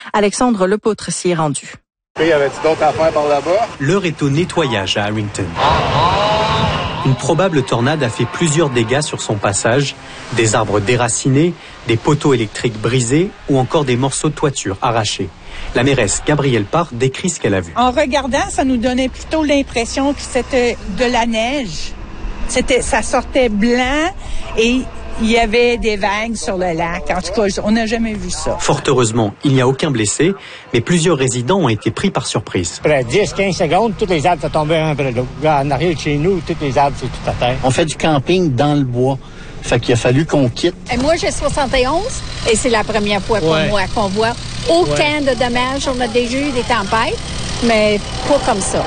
Alexandre Lepoutre s'y est rendu. Y avait-il d'autres affaires par là-bas? L'heure est au nettoyage à Harrington. Une probable tornade a fait plusieurs dégâts sur son passage, des arbres déracinés, des poteaux électriques brisés ou encore des morceaux de toiture arrachés. La mairesse Gabrielle Parr décrit ce qu'elle a vu. En regardant, ça nous donnait plutôt l'impression que c'était de la neige. Ça sortait blanc et il y avait des vagues sur le lac. En tout cas, on n'a jamais vu ça. Fort heureusement, il n'y a aucun blessé, mais plusieurs résidents ont été pris par surprise. Après 10-15 secondes, tous les arbres sont tombés un après l'autre. Là, en arrière de chez nous, tous les arbres, c'est tout à terre. On fait du camping dans le bois. Fait qu'il a fallu qu'on quitte. Et moi, j'ai 71 et c'est la première fois pour moi qu'on voit aucun de dommages. On a déjà eu des tempêtes, mais pas comme ça.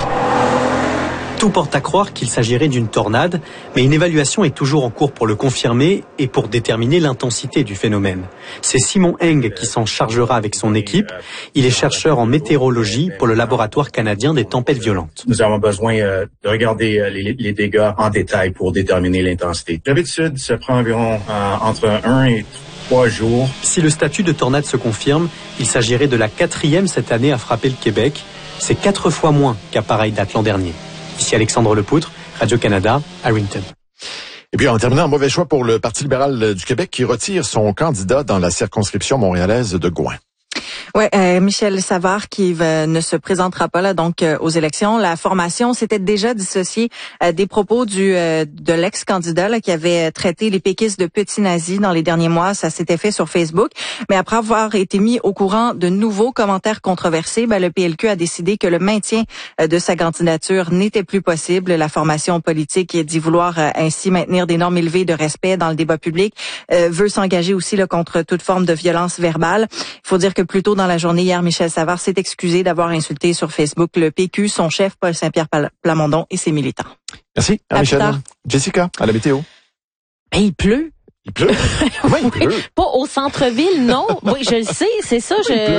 Tout porte à croire qu'il s'agirait d'une tornade, mais une évaluation est toujours en cours pour le confirmer et pour déterminer l'intensité du phénomène. C'est Simon Heng qui s'en chargera avec son équipe. Il est chercheur en météorologie pour le laboratoire canadien des tempêtes violentes. Nous avons besoin de regarder les dégâts en détail pour déterminer l'intensité. D'habitude, ça prend environ entre 1 et 3 jours. Si le statut de tornade se confirme, il s'agirait de la 4e cette année à frapper le Québec. C'est 4 fois moins qu'à pareille date l'an dernier. Ici Alexandre Lepoutre, Radio-Canada, Harrington. Et puis en terminant, un mauvais choix pour le Parti libéral du Québec qui retire son candidat dans la circonscription montréalaise de Gouin. Ouais, Michel Savard qui ne se présentera pas là donc aux élections. La formation s'était déjà dissociée des propos de l'ex-candidat là, qui avait traité les péquistes de petits nazis dans les derniers mois. Ça s'était fait sur Facebook, mais après avoir été mis au courant de nouveaux commentaires controversés, le PLQ a décidé que le maintien de sa candidature n'était plus possible. La formation politique dit vouloir ainsi maintenir des normes élevées de respect dans le débat public, veut s'engager aussi là, contre toute forme de violence verbale. Il faut dire que plus tôt dans la journée hier, Michel Savard s'est excusé d'avoir insulté sur Facebook le PQ, son chef Paul Saint-Pierre Plamondon et ses militants. Merci à Michel. Jessica, à la météo. Ben, il pleut. Il pleut? Oui, il pleut. Pas au centre-ville, non. Oui, je le sais, c'est ça.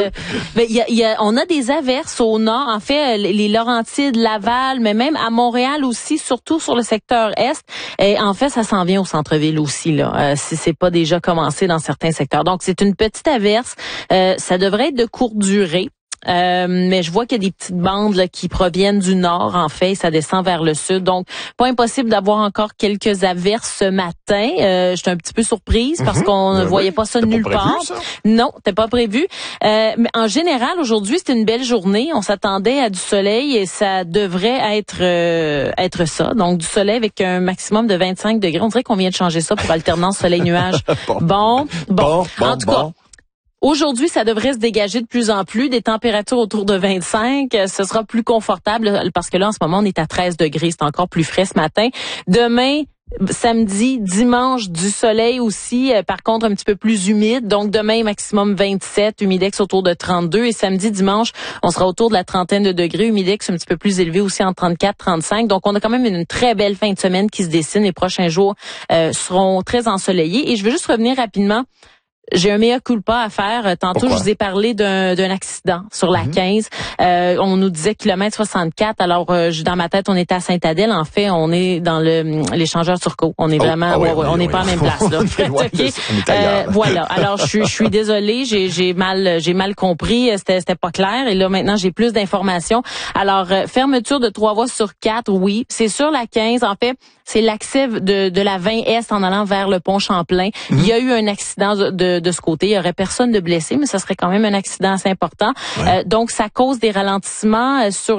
On a des averses au nord. En fait, les Laurentides, Laval, mais même à Montréal aussi, surtout sur le secteur est. Et en fait, ça s'en vient au centre-ville aussi, là. Si c'est pas déjà commencé dans certains secteurs. Donc, c'est une petite averse. Ça devrait être de courte durée. Mais je vois qu'il y a des petites bandes là, qui proviennent du nord, en fait, et ça descend vers le sud. Donc, pas impossible d'avoir encore quelques averses ce matin. J'étais un petit peu surprise parce qu'on ne voyait pas ça nulle part. Non, c'était pas prévu. Mais en général, aujourd'hui, c'était une belle journée. On s'attendait à du soleil et ça devrait être ça. Donc, du soleil avec un maximum de 25 degrés. On dirait qu'on vient de changer ça pour alternance soleil-nuage. Bon. En tout cas, aujourd'hui, ça devrait se dégager de plus en plus, des températures autour de 25. Ce sera plus confortable parce que là, en ce moment, on est à 13 degrés. C'est encore plus frais ce matin. Demain, samedi, dimanche, du soleil aussi. Par contre, un petit peu plus humide. Donc, demain, maximum 27, humidex autour de 32. Et samedi, dimanche, on sera autour de la trentaine de degrés. Humidex un petit peu plus élevé aussi en 34, 35. Donc, on a quand même une très belle fin de semaine qui se dessine. Les prochains jours seront très ensoleillés. Et je veux juste revenir rapidement. J'ai un mea culpa à faire. Tantôt, Pourquoi? je vous ai parlé d'un accident sur la 15. On nous disait kilomètre 64. Alors, dans ma tête, on était à Sainte-Adèle. En fait, on est dans l'échangeur Turcot. On est vraiment, on n'est pas à la même place, là. Voilà. Alors, je suis désolée. J'ai mal compris. C'était pas clair. Et là, maintenant, j'ai plus d'informations. Alors, fermeture de 3 voies sur 4, oui. C'est sur la 15. En fait, c'est l'accès de la 20 Est en allant vers le pont Champlain. Il y a eu un accident de ce côté. Il y aurait personne de blessé, mais ça serait quand même un accident assez important. Ouais. Donc, ça cause des ralentissements sur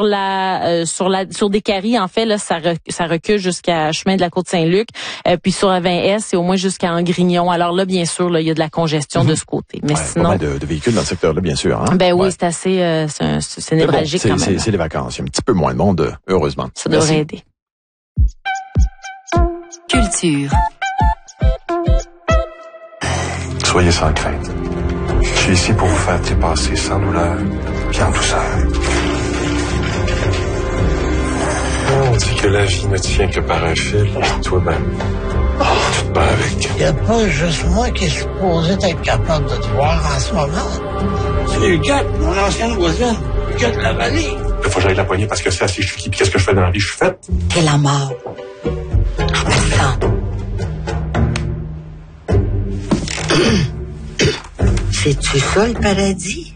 des caries. En fait, là, ça recule jusqu'à chemin de la Côte-Saint-Luc. Puis sur la 20 Est, c'est au moins jusqu'à Angrignon. Alors là, bien sûr, là, il y a de la congestion de ce côté. Mais sinon, pas mal de véhicules dans le secteur-là, bien sûr. Hein? Ben oui, c'est assez, c'est névralgique quand même. C'est les vacances. Il y a un petit peu moins de monde, heureusement. Ça devrait aider. Culture. Soyez sans crainte. Je suis ici pour vous faire dépasser sans douleur, puis en douceur. On dit que la vie ne tient que par un fil. Toi-même, tu te bats avec. Il n'y a pas juste moi qui est supposé être capable de te voir en ce moment. C'est Huguette, mon ancienne voisine. Huguette Lavallée. Il faut que j'aille la poignée parce que c'est assez chiqui. Puis qu'est-ce que je fais dans la vie? Je suis faite. Et la mort. C'est-tu ça, le paradis?